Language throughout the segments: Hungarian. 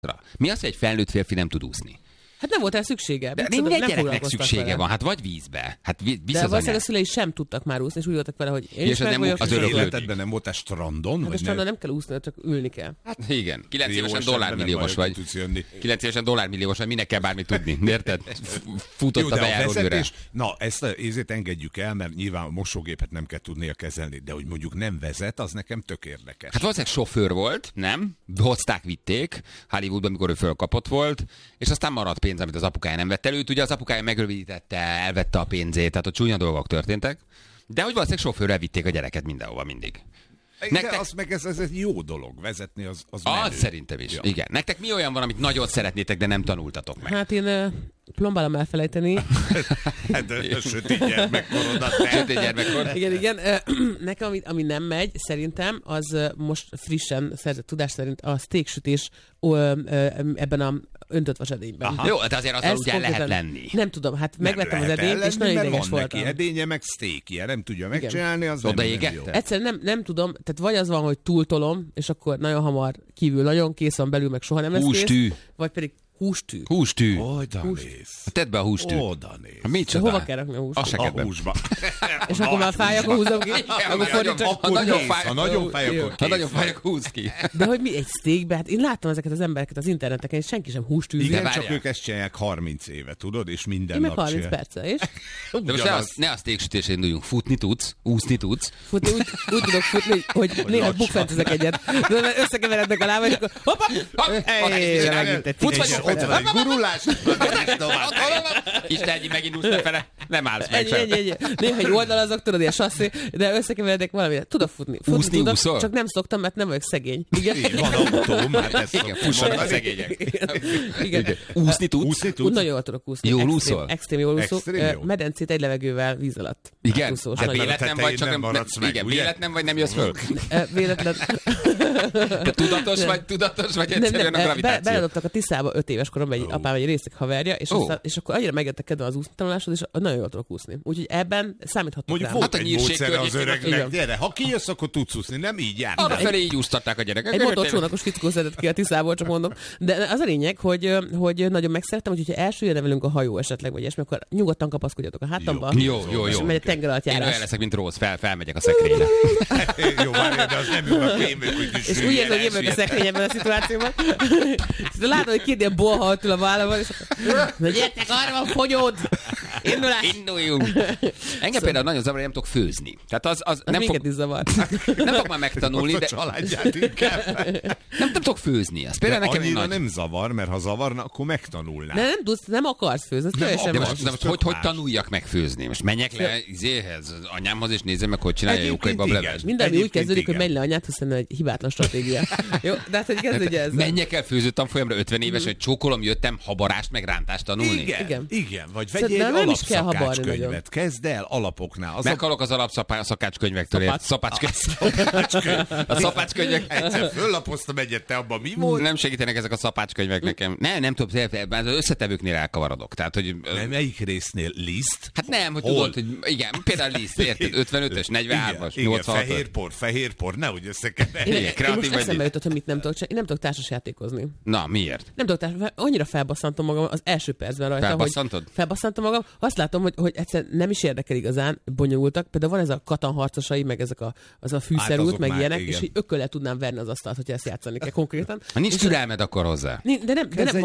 Mi az, hogy egy felnőtt férfi nem tud úszni? Hát nem volt rá szüksége. De minden gyereknek szüksége van, hát vagy vízbe. Hát víz de valószínűleg a szülei sem tudtak már úszni, és úgy voltak vele, hogy én is meg vagyok. Az életedben nem voltál strandon? Hát a strandon nem kell úszni, csak ülni kell. Hát igen, 9 évesen dollármilliómos vagy. 9 évesen dollármilliómos vagy, minek kell bármit tudni. Érted? Futott a bejáródőre. Na, ezt engedjük el, mert nyilván a mosógépet nem kell tudnia kezelni, de hogy mondjuk nem vezet, az nekem tök érdekes. Hát valószínűleg sofőr volt, nem? Hozták, vitték Hollywoodban, amikor ő fölkapott volt, és aztán maradt pénz, amit az apukája nem vett elő. Ugye az apukája megrövidítette, elvette a pénzét, tehát ott csúnya dolgok történtek. De hogy valószínűleg sofőrrel vitték a gyereket mindenhova mindig. Nektek... Az meg ez egy jó dolog, vezetni az menő. Az szerintem is, ja. Igen. Nektek mi olyan van, amit nagyon szeretnétek, de nem tanultatok meg? Hát én plombálom elfelejteni. Hát a sötét gyermekkorodat. Sötét gyermekkor. Igen. Nekem, ami nem megy, szerintem, az most frissen szerzett tudás szerint a steaksütés ebben a öntött vasedényben. Jó, de azért azzal ugye lehet lenni. Nem tudom, hát megvettem az edényt, és nagyon ideges voltam. Neki edénye, meg steakje, nem tudja megcsinálni, az nem jó. Egyszerűen nem tudom, tehát vagy az van, hogy túltolom, és akkor nagyon hamar kívül nagyon kész van, belül meg soha nem lesz kész. Vagy pedig hústű. Hústű. Oda néz. Tedd be a hústű. Oda néz. Mit hova kell rakni a húst? A húsba. És akkor már fáj, akkor húzom ki. Ha nagyon fáj, akkor Ha nagyon fáj, akkor húz ki. De hogy mi egy steakbe? Hát én láttam ezeket az embereket az interneteken, és senki sem hústűzik. Igen, csak ők ezt csinálják 30 éve, tudod, és minden nap csinálják. Én meg 30 perce, és? De most ne a steaksütésén induljunk. Futni tudsz, úszni tudsz. Futni úgy tudok futni, hogy néha bukfentezek egyet. Összekeverednek a lába, és akkor hoppa! Futsz vagy gurulás. Istenji, megint úsz lefele. Nem állsz meg sem. Néha egy oldalazok, tudod, ilyen sasszé, de összekeveredek valamit. Tudok futni. Úszni tudok, úszol? csak nem szoktam, mert nem vagyok szegény. Igen. Van autóm, hát ezt igen, fussanak a szegények. Igen. Úszni tudsz? Nagyon jól tudok úszni. Jól úszol? Extrém jól úszok. Medencét egy levegővel víz alatt. Igen, de véletlen vagy, csak nem véletlen vagy, nem jössz föl? Véletlen. De tudatos vagy egyszerűen a gravitáció? Beledobtak a Tiszába 5 éves koromban egy apám egy részeg haverja, és akkor annyira megjöttek kedve az úsztanulásod, és nagyon jól tudok úszni. Úgyhogy ebben számíthatok rám. Mondjuk volt egy módszer az öregnek, gyere, ha kijössz, akkor tudsz úszni, nem így jár. Arra felé így úsztatták a gyerekek. Egy motorcsónakos fickó szedett ki a Tiszából, csak mondom. De az a lényeg, hogy nagyon megszerettem, úgyhogy ha elsüllyedne velünk a hajó esetleg, vagy ilyesmi, akkor nyugodtan kapaszkodjatok a hátamba. Jó. És megy a tenger alatt járás. Én olyan leszek, mint Rose, felmegyek a szekrényre. Jó, várjál, de az nem jó, a kémők, hogy és úgy érzem, hogy én vagyok a szekrényben a szituációban. És látom, hogy két ilyen bolha ül a vállamon, és akkor gyertek, arra van fogyód! Induljunk! Engem például nagyon zavar, hogy nem tudok főzni. Tehát az nem minket is zavar. Nem fog már megtanulni, de... Nem tudok főzni. Az például nekem annyira nem zavar, mert ha zavarna, akkor megtanulnál. De nem akarsz főzni, ez teljesen más. De most hogy tanuljak meg főzni? Most menjek le izéhez, anyámhoz, és nézzem meg, hogy csinálja jókai bableves. Minden úgy kezdődik, hogy megy le anyát, hiszen egy hibátlan stratégia. Jó, de hát hogy kezdődje ezzel. Menjek el főzőtanfolyamra 50 éves, hogy csókolom, jöttem habarást meg rántást tanulni. Igen. Vagy vegyél egy alapszakácskönyvet. Kezd el alapoknál. Meghalok az alapszakácskönyvektől. A szapácskönyvek. Egyszer föllapoztam egyet, te abban mi volt? Nem segítenek ezek a szapácskönyvek nekem. Nem tudom, az összetevőknél elkavarodok. Tehát, hogy... Melyik résznél? Liszt? Hát nem, hogy tudod, hogy igen, például liszt, érted? 55-ös, 43-as, 86-os. Fehérpor, nehogy összekeverj. Én most eszembe jutott, hogy mit nem tudok csinálni. Nem tudok társasjátékozni. Na, miért? Nem tudok annyira felbasszantom magam az első percben rajta. Felbasszantod? Felbasszantom magam. Azt látom, hogy egyszerűen nem is érdekel igazán, bonyolultak. Például van ez a katanharcosai, meg ezek az a fűszerút, meg ilyenek, és hogy ökkölle tudnám verni az asztalt, hogyha ezt játszani kell konkrétan. Ha nincs türelmed akkor hozzá. De nem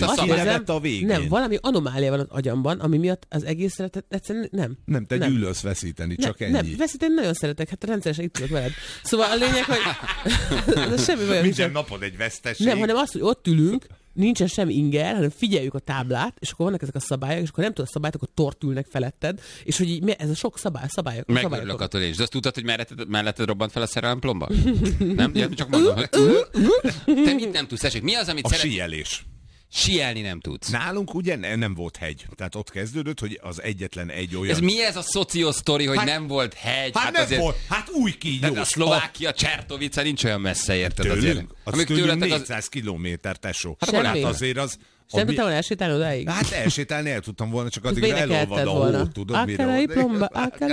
valami anomália van az agyamban, ami miatt az egészre egyszerűen nem. Nem, te gyűlölsz veszíteni, csak ennyi. Nem, veszíteni nagyon szeretek, hát rendszeresen itt tudok veled. Szóval a lényeg, hogy semmi baj. Minden napod egy veszteség. Nem, hanem az, hogy ott ülünk, nincsen semmi inger, hanem figyeljük a táblát, és akkor vannak ezek a szabályok, és akkor nem tudod a szabályt, akkor tort ülnek feletted, és hogy így, ez a sok szabályok. Megörülök attól is. De azt tudtad, hogy melletted robbant fel a szerelemplomba? Nem? Ja, csak mondom. Te mit nem tudsz esély? Mi az, amit szeretnél? A síelés. Síelni nem tudsz. Nálunk ugye nem volt hegy. Tehát ott kezdődött, hogy az egyetlen egy olyan... Ez mi ez a szociosztori, hogy nem volt hegy? Hát nem azért... volt. Hát új kígyós. A Szlovákia, Csertovica nincs olyan messze, érted tőlünk? azért. Az tőlünk 400 kilométer, tesó. Hát azért az És nem tudtam volna elsétálni odáig? Hát elsétálni el tudtam volna, csak addig elolvad a hó, tudod, mire plomba.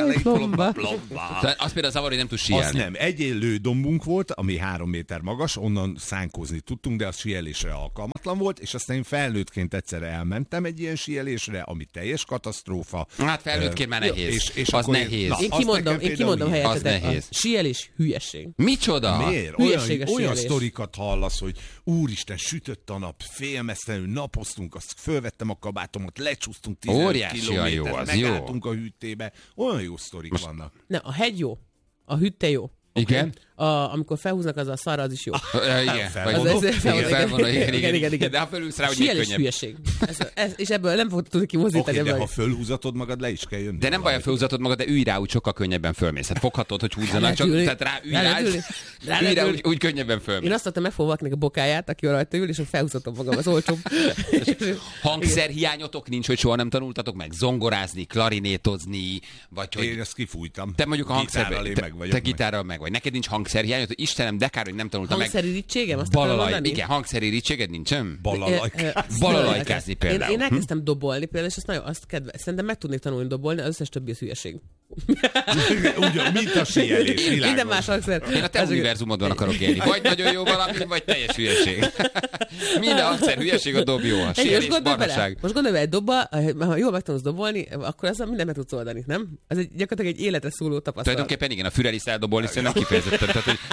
Az például zavar, hogy nem tud síelni. Az nem. Egy lődombunk volt, ami 3 méter magas, onnan szánkózni tudtunk, de az síelésre alkalmatlan volt, és aztán én felnőttként egyszer elmentem egy ilyen síelésre, ami teljes katasztrófa. Hát felnőttként már nehéz. És az nehéz. Én kimondom helyettetek, a síelés hülyeség. Micsoda? Miért? Olyan sztorikat hallasz, hogy úristen, sütött a nap, félmeztelenül napoztunk, azt fölvettem a kabátomat, lecsúsztunk 15 kilométert, megálltunk a hűtébe. Olyan jó sztorik vannak. Nem, a hegy jó, a hütte jó. Igen? Amikor felhúznak, az a szarra, az is jó. Igen. Felvonó. Igen. De ha fölülsz rá, hogy még könnyebb. Hülyeség. És ebből nem fogod tudni kimozdítani. Oké, de ha fölhúzatod magad, le is kell jönni. De nem baj, ha fölhúzatod magad, de ülj rá, úgy sokkal könnyebben fölmész. Hát foghatod, hogy húzzanak, csak tehát rá ülj rá, úgy könnyebben fölmész. Én azt adtam, megfogom a bokáját, aki rajta ül, és felhúzhatom magam, az olcsóbb. Hangszerhiányotok nincs, hogy soha nem tanultatok meg zongorázni, klarinétozni, vagy hogy... Én ezt kifújtam. Te mondjuk a hangszerben, te gitárral meg vagy. Neked nincs hangszerhiányod, Istenem, de kár, hogy nem tanultam meg. Hangszerirítségem? Azt akarom mondani? Igen, hangszerirítséged nincsen? Balalajkázni például. Én elkezdtem dobolni például, és azt szerintem meg tudnék tanulni dobolni, az összes többi az hülyeség. Ugyan, mint a síelés, világos. Minden más hangszer. Én a te univerzumodban akarok élni. Vagy nagyon jó valami, vagy teljes hülyeség. Minden hangszer hülyeség, a dob jó. A síelés barnaság. Most gondolj egy dobba, ha jól megtanulsz dobolni, akkor ezzel mindent meg tudsz oldani, nem? Ez gyakorlatilag egy életre szóló tapasztalat. Tulajdonképpen igen, a füreliszt eldobolni szerintem kifejezetten.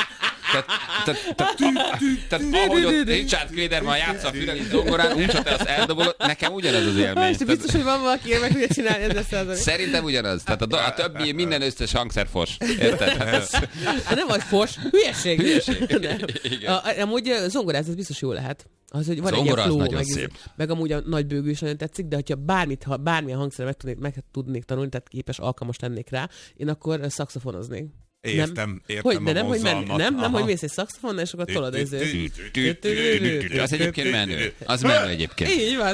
Tehát ahogy ott Richard Klederman játsza a füreliszt zongorán, úgy, ha te azt eldobolod, nekem ugyanaz az élmény. Biztos, hogy van valaki, meg tudja csinálni ezzel. Szerintem ugyanaz. Tehát a többi minden összes hangszer fos. Érted? Nem vagy fos, hülyeség. Amúgy zongorázni ez biztos jó lehet. Az, hogy van egy ilyen flow, meg amúgy a nagybőgő is nagyon tetszik, de hogyha bármilyen hangszerre meg tudnék tanulni, tehát képes, alkalmas lennék rá, én akkor szaxofonoznék. Értem de nem, hogy mész egy szaxofonnal, és akkor tolod ezért. Az egyébként menő. Az menő egyébként. Így van,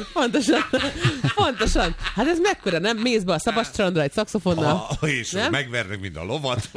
pontosan. Hát ez mekkora, nem? Mész be a szabadstrandra egy szaxofonnal. És megvernek, mint a lovat.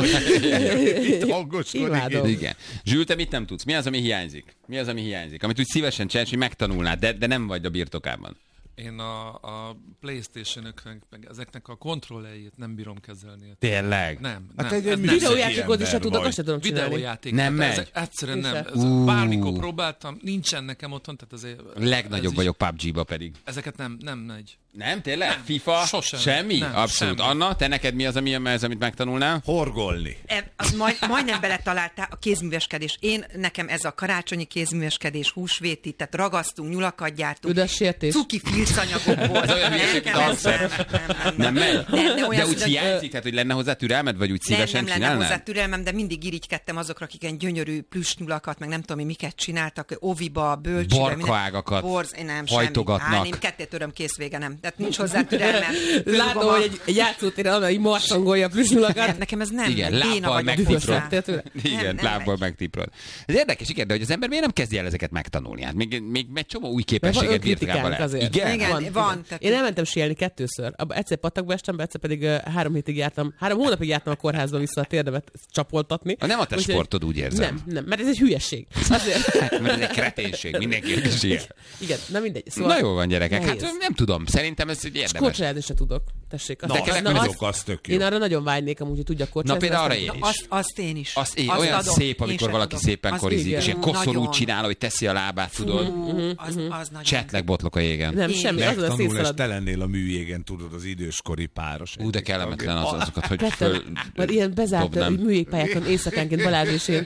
Itt hangoskodik. Igen. Zsül, te mit nem tudsz? Mi az, ami hiányzik? Amit úgy szívesen csinálsz, hogy megtanulnád, de nem vagy a birtokában. Én a PlayStation-öknek, meg ezeknek a kontrollerjét nem bírom kezelni. Tényleg? Nem. Hát egy videójátékot is se tudok, azt se tudom csinálni. Videójáték. Nem megy? Egyszerűen nem. Bármikor próbáltam, nincsen nekem otthon, tehát azért... Legnagyobb vagyok PUBG-ba pedig. Ezeket nem megy. Nem, tényleg? FIFA? Sosem. Semmi? Nem, abszolút. semmi. Anna, te neked mi az, amit megtanulnál? Horgolni. Majdnem beletaláltál a kézműveskedés. Nekem ez a karácsonyi kézműveskedés, húsvéti, tehát ragasztunk, nyulakat gyártunk. Üdös sértés. Cuki filcanyagokból. Ez olyan hülyeség, mint a hangszer. Nem megy? De úgy hiányzik, tehát, hogy lenne hozzá türelmed, vagy úgy szívesen nem csinálnád? lenne hozzá türelmem, de mindig irigykedtem azokra, akik ilyen gyönyörű plüssnyulakat, meg nem tudom, miket csináltak, oviba, bölcsibe. Barkaágakat hajtogatnak. Én ketté töröm, kész vége, nem. Tehát nincs hozzá türelmem. Látom, hogy egy játszótéren annál így marszangolja a plüssnyulakat. Nekem ez nem. Igen, lábbal megtiprod. Igen, lábbal megtiprod. Ez érdekes, igen, de hogy az ember miért nem kezdi el ezeket megtanulni? Hát még egy csomó új képességet birtokában lehet. Igen, van. Én elmentem síelni 2-ször. Egyszer patakba estem, egyszer pedig 3 hónapig jártam a kórházba vissza a térdemet csapoltatni. Nem a te sportod, úgy érzem. Nem, mert ez egy hülyeség. Mert ez egy kreténség, mindenki síel. Igen, na mindegy. Szóval na jó van, gyerekek, hát nem tudom, szerintem ez egy érdemes. Korcsolyázni se tudok, tessék. Az tök jó. Én arra nagyon vágynék, amúgy, hogy tudjak korcsolyázni. Na például arra én is. Azt én is. Olyan szép, amikor valaki szépen korizik, és ilyen koszorút csinál, hogy teszi a lábát, tudod. Csetlek botlok a jégen. Nem, semmi, azon a megtanul, és te lennél a műjégen, tudod, az időskori páros. De kellemetlen azokat, hogy mert ilyen bezárt műjégpályákon éjszakánként Balázs és én.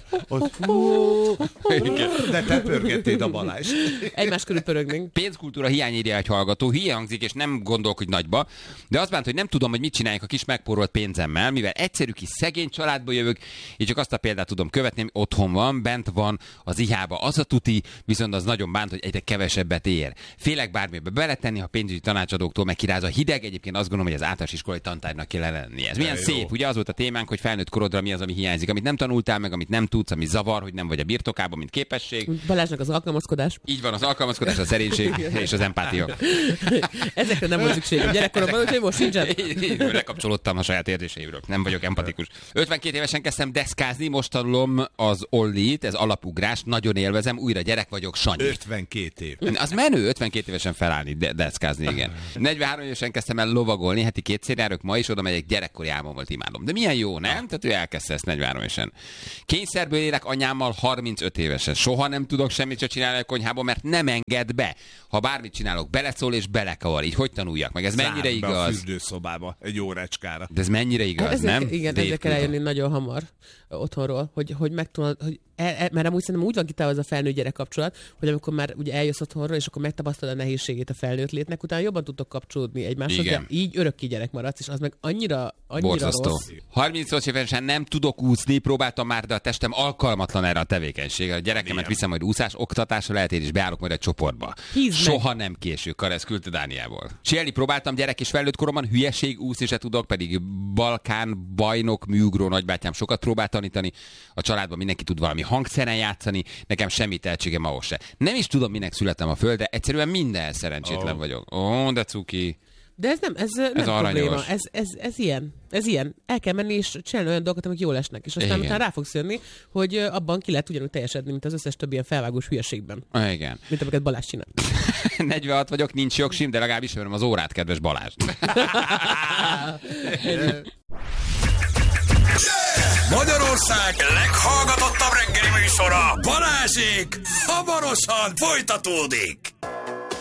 De te pörgettéd a Balázs. Egymás körül pörögnénk. Pénzkultúra hiányírja egy hallgató, hülye hangzik, és nem gondolkodj nagyba, de az bánt, hogy nem tudom, hogy mit csináljak a kis megpórolt pénzemmel, mivel egyszerű kis szegény családból jövök, és csak azt a példát tudom követni, ami otthon van, bent van az ihába az a tuti, viszont az nagyon bánt, hogy egyre kevesebbet ér. Félek bármibe beletenni, ha pénzügyi tanácsadóktól megkiráz a hideg, egyébként azt gondolom, hogy az általános iskolai tantárgynak kellene lenni. Ez milyen szép, ugye az volt a témánk, hogy felnőtt korodra mi az, ami hiányzik, amit nem tanultál meg, amit nem tudsz, ami zavar, hogy nem vagy a birtokában, mint képesség. Balázsnak az alkalmazkodás. Így van, az alkalmazkodás, a szerénység és az empátia. Ezekre nem volt szükség. Gyerekkoromban úgyhogy most sincsen. Lekapcsolódtam a saját érzéseimről. Nem vagyok empatikus. 52 évesen kezdtem deszkázni, most tanulom az ollit, ez alapugrás, nagyon élvezem, újra gyerek vagyok, Sanyi. 52 év. Az menő, 52 évesen felállni, deszkázni, igen. 43 évesen kezdtem el lovagolni, heti 2-szer járok, ma is oda megyek, gyerekkori álmom volt, imádom. De milyen jó, nem? Tehát ő elkezdte ezt 43 évesen. Kényszerből élek anyámmal 35 évesen. Soha nem tudok semmit se csinálni a konyhában, mert nem enged be. Ha bármit csinálok, beleszól és belekavar. Így hogy tanuljak meg? Ez mennyire igaz? A fürdőszobába egy órácskára. De ez mennyire igaz, nem? Igen, ezzel kell eljönni nagyon hamar otthonról, hogy megtudod, hogy mert amúgy szerintem úgy van kitálva az a felnőtt gyerek kapcsolat, hogy amikor már ugye eljössz otthonról, és akkor megtapasztalod a nehézségét a felnőtt létnek, utána jobban tudtok kapcsolódni egymáshoz, de így örökké gyerek maradsz, és az meg annyira rossz. 38 évesen nem tudok úszni, próbáltam már, de a testem alkalmatlan erre a tevékenységre. A gyerekemet viszem majd úszás oktatásra, lehet, én is beállok majd egy csoportba. Soha nem késő, Karesz küldte Dániából. Csielli próbáltam gyerek és felnőtt koromban, hülyeség, úszni se tudok, pedig Balkán bajnok, műugró nagybátyám sokat próbált tanítani. A családban mindenki tud valami hangszeren játszani, nekem semmi tehetségem ahhoz se. Nem is tudom, minek születtem a földre, egyszerűen minden szerencsétlen vagyok. De cuki. De ez nem probléma. Ez ilyen. El kell menni és csinálni olyan dolgokat, amik jól esnek. És aztán utána rá fogsz jönni, hogy abban ki lehet ugyanúgy teljesedni, mint az összes többi ilyen felvágós hülyeségben. Igen. Mint amiket Balázs csinál. 46 vagyok, nincs jogsim, de legalább ismerem az órát, kedves Balázs. Magyarország leghallgatottabb reggeli műsora, Balázsék hamarosan folytatódik.